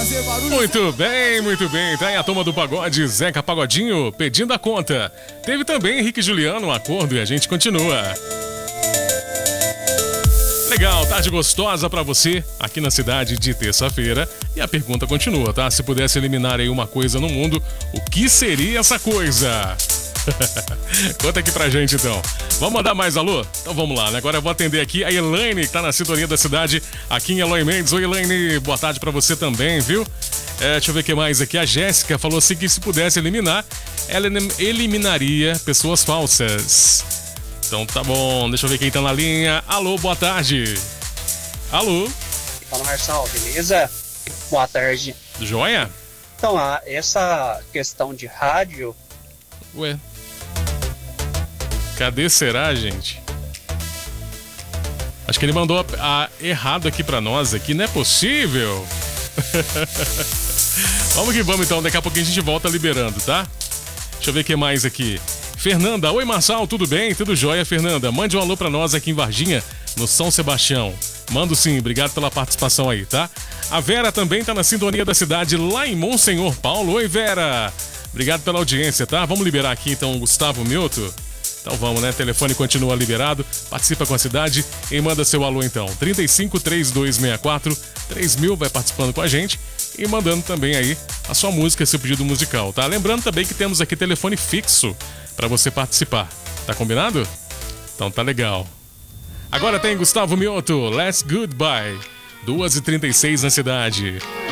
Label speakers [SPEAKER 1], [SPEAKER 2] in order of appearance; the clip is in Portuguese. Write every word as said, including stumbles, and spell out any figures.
[SPEAKER 1] fazer barulho.
[SPEAKER 2] Muito bem, muito bem. Tá aí a turma do pagode, Zeca Pagodinho pedindo a conta. Teve também Henrique e Juliano, um acordo, e a gente continua. Legal, tarde gostosa pra você aqui na cidade de terça-feira. E a pergunta continua, tá? Se pudesse eliminar aí uma coisa no mundo, o que seria essa coisa? Conta aqui pra gente então. Vamos mandar mais alô? Então vamos lá, né? Agora eu vou atender aqui a Elaine, que tá na sintonia da cidade, aqui em Eloy Mendes. Oi, Elaine, boa tarde pra você também, viu? É, deixa eu ver o que mais aqui. A Jéssica falou assim que se pudesse eliminar, ela eliminaria pessoas falsas. Então tá bom, deixa eu ver quem tá na linha. Alô, boa tarde. Alô?
[SPEAKER 3] Fala, Marçal, beleza? Boa tarde.
[SPEAKER 2] Joia?
[SPEAKER 3] Então, a, essa questão de rádio...
[SPEAKER 2] Ué? Cadê será, gente? Acho que ele mandou a, a, errado aqui pra nós aqui, não é possível. Vamos que vamos então, daqui a pouquinho a gente volta liberando, tá? Deixa eu ver o que mais aqui. Fernanda, oi Marçal, tudo bem? Tudo jóia, Fernanda? Mande um alô pra nós aqui em Varginha, no São Sebastião. Mando sim, obrigado pela participação aí, tá? A Vera também tá na sintonia da cidade lá em Monsenhor Paulo. Oi, Vera! Obrigado pela audiência, tá? Vamos liberar aqui então o Gustavo Milton. Então vamos, né? Telefone continua liberado. Participa com a cidade e manda seu alô então. trinta e cinco, trinta e dois sessenta e quatro, três mil vai participando com a gente e mandando também aí a sua música, seu pedido musical, tá? Lembrando também que temos aqui telefone fixo para você participar. Tá combinado? Então tá legal. Agora tem Gustavo Mioto, Let's Goodbye. duas e trinta e seis na cidade.